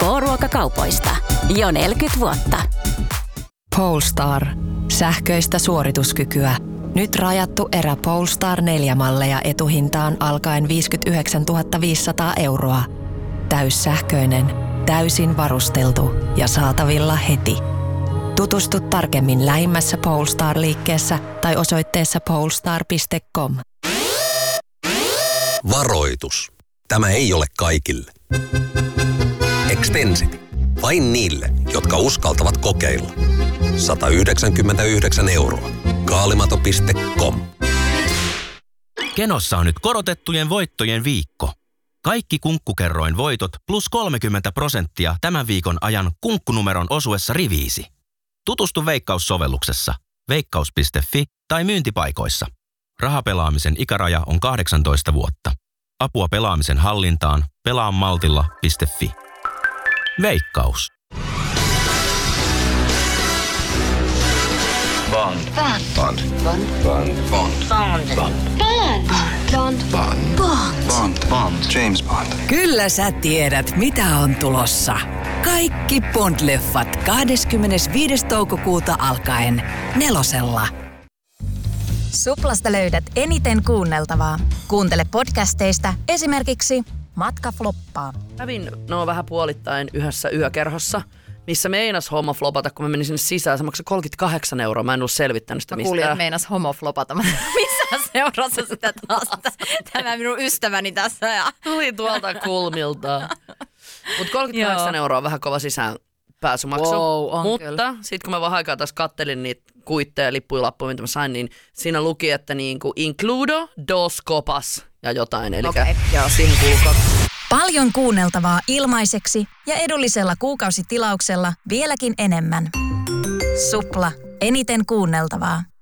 K-ruokakaupoista. Jo 40 vuotta. Polestar. Sähköistä suorituskykyä. Nyt rajattu erä Polestar 4-malleja etuhintaan alkaen 59 500 €. Täyssähköinen, täysin varusteltu ja saatavilla heti. Tutustu tarkemmin lähimmässä Polestar-liikkeessä tai osoitteessa polestar.com. Varoitus. Tämä ei ole kaikille. Extensity. Vain niille, jotka uskaltavat kokeilla. 199 €. Kaalimato.com. Kenossa on nyt korotettujen voittojen viikko. Kaikki Kunkkukerroin voitot plus 30% tämän viikon ajan kunkkunumeron osuessa riviisi. Tutustu Veikkaus-sovelluksessa, veikkaus.fi tai myyntipaikoissa. Rahapelaamisen ikäraja on 18 vuotta. Apua pelaamisen hallintaan pelaamaltilla.fi. Veikkaus. Bond. James Bond. Kyllä sä tiedät, mitä on tulossa. Kaikki Bond-leffat 25. toukokuuta alkaen 4:lla. Suplasta löydät eniten kuunneltavaa. Kuuntele podcasteista esimerkiksi Matka floppaa. Kävin vähän puolittain yhdessä yökerhossa, missä meinas homo flopata, kun mä menin sinne sisään. Se maksoi 38 €. Mä en ollut selvittänyt sitä mistään. Mä kuulin, että meinas homo flopata. Missä seurassa sitä taas? Tämä minun ystäväni tässä. Ja... Tuli tuolta kulmilta. Mutta 38 € on vähän kova sisään pääsymaksu. Wow, mutta sitten kun mä vähän aikaa taas kattelin niitä kuitteja ja lippuilappuja, mitä mä sain, niin siinä luki, että niinku includo dos copas ja jotain. Eli siihen kuuluu Paljon kuunneltavaa ilmaiseksi ja edullisella kuukausitilauksella vieläkin enemmän. Supla. Eniten kuunneltavaa.